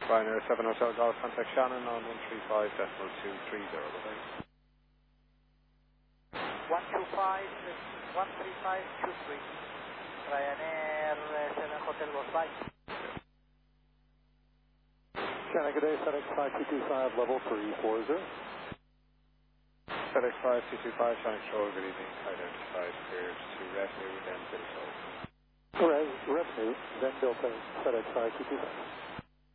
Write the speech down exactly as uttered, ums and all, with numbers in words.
Ryanair seven Hotel Golf, contact Shannon on one three five decimal two three zero. one two five, one three five two three. Ryanair seven Hotel Golf, bye. Shannon, good day, FedEx five two two five, level three four zero. FedEx five two two five, Shannon Control, good evening. Identified cleared to revenue, then Bilto. Res, revenue, then Delta, FedEx five two two five.